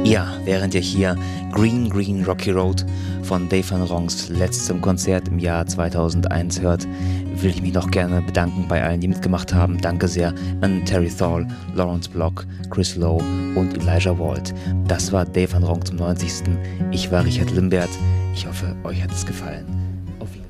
Ja, während ihr hier Green Green Rocky Road von Dave Van Ronks letztem Konzert im Jahr 2001 hört, will ich mich noch gerne bedanken bei allen, die mitgemacht haben. Danke sehr an Terry Thal, Lawrence Block, Chris Lowe und Elijah Wald. Das war Dave Van Ronk zum 90. Ich war Richard Limbert. Ich hoffe, euch hat es gefallen. Auf Wiedersehen.